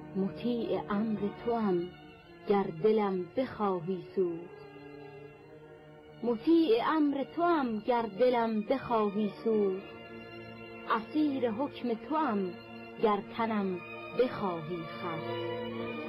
مطیع امر توام گر دلم بخواهی سوخت. مطیع امر توام گر دلم بخواهی سوخت. اسیر حکم توام گر تنم بخواهی خست.